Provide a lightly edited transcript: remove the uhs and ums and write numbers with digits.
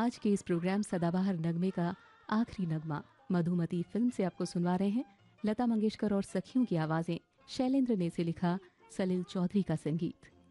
आज के इस प्रोग्राम सदाबहार नगमे का आखिरी नगमा मधुमती फिल्म से आपको सुनवा रहे हैं। लता मंगेशकर और सखियों की आवाजें, शैलेंद्र ने इसे लिखा, सलील चौधरी का संगीत।